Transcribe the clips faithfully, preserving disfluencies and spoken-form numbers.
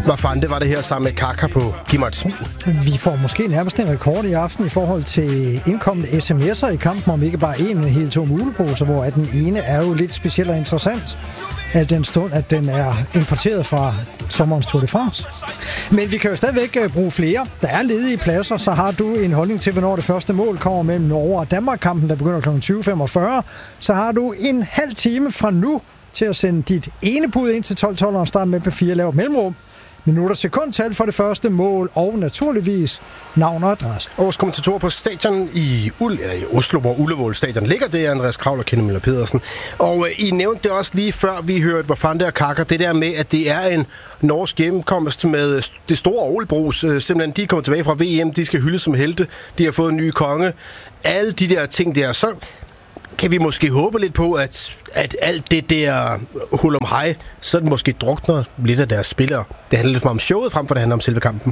Hvad fanden det var det her sammen med Kaka på Giv mig et smil? Vi får måske nærmest en rekord i aften i forhold til indkommende sms'er i kampen om ikke bare en, men helt to muleposer, hvor at den ene er jo lidt speciel og interessant, al den stund, at den er importeret fra sommerens Tour de France. Men vi kan jo stadigvæk bruge flere. Der er ledige pladser, så har du en holdning til, hvornår det første mål kommer mellem Norge og Danmark-kampen, der begynder klokken tyve femogfyrre. Så har du en halv time fra nu til at sende dit ene bud ind til tolv tolv og starte med på fire lavt mellemrum. Minutter sekundtal for det første mål, og naturligvis navn og adresse. Vores kommentatorer på stadion i, Ul- eller i Oslo, hvor Ullevål stadion ligger, det er Andreas Kraul og Kenny Møller Pedersen. Og øh, I nævnte det også lige før, vi hørte, hvor fanden der kakker, det der med, at det er en norsk hjemkomst med det store Aarhus. Øh, simpelthen, de kommer tilbage fra V M, de skal hylde som helte, de har fået en ny konge. Alle de der ting der, så kan vi måske håbe lidt på, at, at alt det der hul om hej, så det måske drukner lidt af deres spillere. Det handler lidt meget om showet, frem for det handler om selve kampen.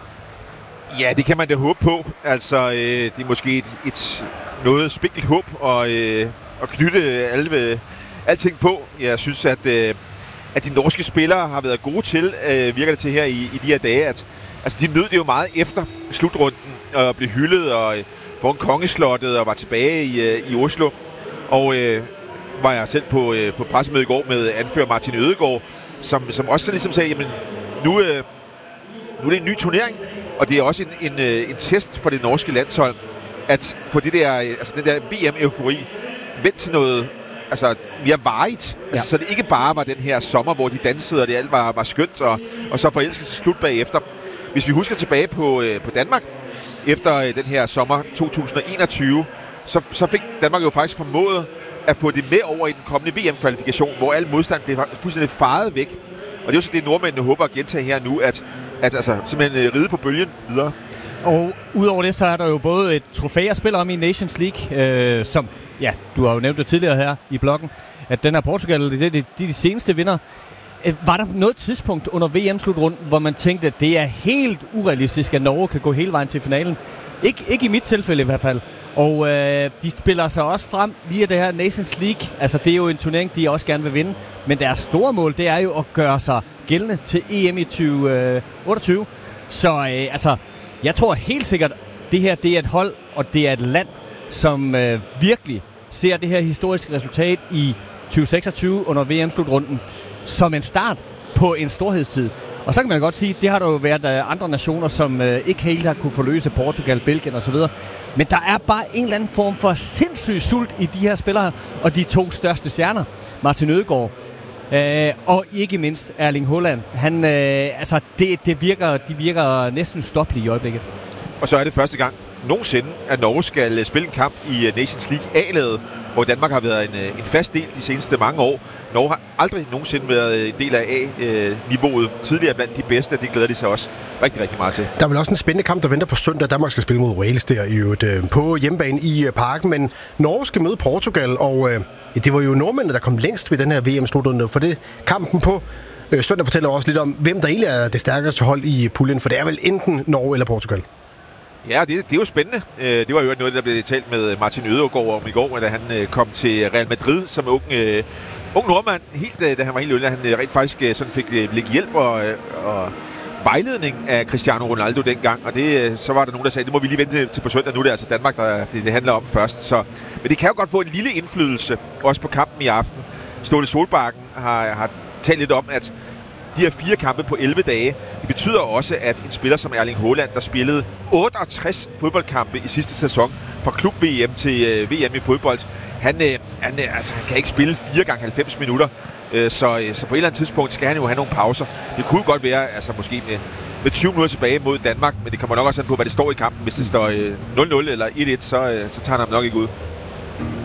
Ja, det kan man da håbe på. Altså, øh, det er måske et, et noget spinkelt håb at, øh, at knytte alle, alting på. Jeg synes, at, øh, at de norske spillere har været gode til, øh, virker det til her i, i de her dage, at altså, de nød det jo meget efter slutrunden og blev hyldet og øh, foran kongeslottet og var tilbage i, øh, i Oslo. Og øh, var jeg selv på, øh, på pressemødet i går med anfører Martin Ødegaard, som, som også ligesom sagde, jamen nu, øh, nu er det en ny turnering, og det er også en, en, en test for det norske landshold, at få det der, altså den der V M-eufori vendt til noget altså, mere varigt. Ja. Altså, så det ikke bare var den her sommer, hvor de dansede, og det alt var, var skønt, og, og så forelskede sig slut bagefter. Hvis vi husker tilbage på, øh, på Danmark, efter øh, den her sommer to tusind og enogtyve, Så, så fik Danmark jo faktisk formået at få det med over i den kommende V M-kvalifikation, hvor al modstand blev fuldstændig faret væk. Og det er jo så det, nordmændene håber at gentage her nu, at, at altså, simpelthen ride på bølgen videre. Og udover det, så er der jo både et trofæ at spille om i Nations League, øh, som, ja, du har jo nævnt det tidligere her i bloggen, at den er Portugal, det er de, de, de seneste vinder. Var der noget tidspunkt under V M-slutrunden, hvor man tænkte, at det er helt urealistisk, at Norge kan gå hele vejen til finalen? Ikke, ikke i mit tilfælde i hvert fald. Og øh, de spiller sig også frem via det her Nations League. Altså, det er jo en turnering, de også gerne vil vinde. Men deres store mål, det er jo at gøre sig gældende til E M i tyve otteogtyve. Så øh, altså, jeg tror helt sikkert, det her det er et hold, og det er et land, som øh, virkelig ser det her historiske resultat i tyve seksogtyve under V M-slutrunden som en start på en storhedstid. Og så kan man godt sige, det har der jo været andre nationer, som øh, ikke helt har kunne forløse, Portugal, Belgien osv. Men der er bare en eller anden form for sindssyg sult i de her spillere, og de to største stjerner, Martin Ødegaard øh, og ikke mindst Erling Haaland. Han, øh, altså, det, det virker, de virker næsten stoppelige i øjeblikket. Og så er det første gang nogensinde, at Norge skal spille en kamp i Nations League A-laget, hvor Danmark har været en, en fast del de seneste mange år. Norge har aldrig nogensinde været en del af A-niveauet tidligere blandt de bedste, det glæder de sig også rigtig, rigtig meget til. Der er vel også en spændende kamp, der venter på søndag. Danmark skal spille mod Wales der i øvrigt på hjemmebane i Parken, men Norge skal møde Portugal, og øh, det var jo nordmændene, der kom længst ved den her V M-slutrunde, for det kampen på øh, søndag fortæller også lidt om, hvem der egentlig er det stærkeste hold i puljen, for det er vel enten Norge eller Portugal. Ja, det, det er jo spændende. Det var jo noget, der blev talt med Martin Ødegaard om i går, da han kom til Real Madrid som ung, uh, ung nordmand, helt, da han var helt lille. Han rent faktisk sådan fik lidt hjælp og, og vejledning af Cristiano Ronaldo dengang, og det, så var der nogen, der sagde, det må vi lige vente til på søndag. Nu er det altså Danmark, der det, det handler om først. Så, men det kan jo godt få en lille indflydelse, også på kampen i aften. Ståle Solbakken har, har talt lidt om, at de her fire kampe på elleve dage, det betyder også, at en spiller som Erling Haaland, der spillede otteogtres fodboldkampe i sidste sæson fra klub-V M til øh, V M i fodbold, han, øh, han, øh, altså, han kan ikke spille fire gange halvfems minutter, øh, så, øh, så på et eller andet tidspunkt skal han jo have nogle pauser. Det kunne godt være, altså måske med, med tyve minutter tilbage mod Danmark, men det kommer nok også an på, hvad det står i kampen. Hvis det står øh, nul nul eller et et, så, øh, så tager han ham nok ikke ud.